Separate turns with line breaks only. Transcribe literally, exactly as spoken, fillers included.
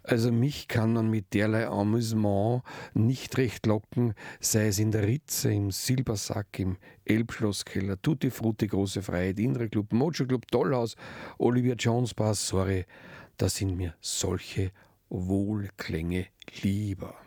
Also mich kann man mit derlei Amüsement nicht recht locken, sei es in der Ritze, im Silbersack, im Elbschlosskeller, Tutti Frutti, Große Freiheit, Indre Club, Mojo Club, Tollhaus, Olivia Jones Bar, sorry, da sind mir solche Wohlklänge lieber.